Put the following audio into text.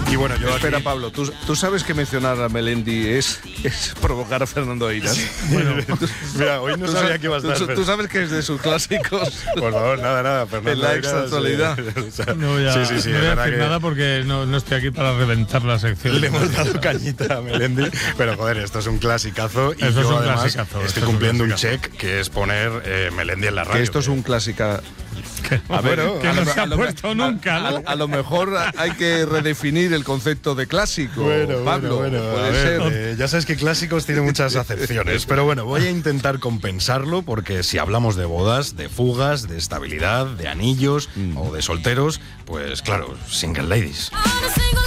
Y bueno, yo Espera, aquí... Pablo, ¿tú sabes que mencionar a Melendi es provocar a Fernando Eiras? Sí. Bueno, mira, hoy no sabía que iba a estar. ¿Tú sabes que es de sus clásicos? Por favor, nada, Fernando. En la Eiras, extra-actualidad. No voy a, sí, no voy a es decir verdad nada porque no estoy aquí para reventar la sección. Le hemos dado cañita a Melendi, pero joder, esto es un clasicazo. Y Esto yo es un además clasicazo, estoy esto es cumpliendo un un check que es poner Melendi en la radio. Que esto es un clásica. A ver, que no se ha puesto nunca, ¿no? A lo mejor hay que redefinir el concepto de clásico, Pablo. Bueno, puede a ver, ser. ya sabes que clásicos tiene muchas acepciones, pero bueno, voy a intentar compensarlo porque si hablamos de bodas, de fugas, de estabilidad, de anillos o de solteros, pues claro, single ladies.